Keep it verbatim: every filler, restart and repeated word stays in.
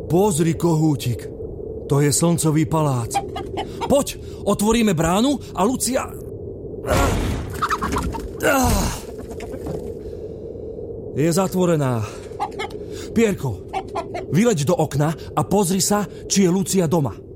Pozri, kohútik. To je slncový palác. Poď, otvoríme bránu a Lucia... Je zatvorená. Pierko, vyleď do okna a pozri sa, či je Lucia doma.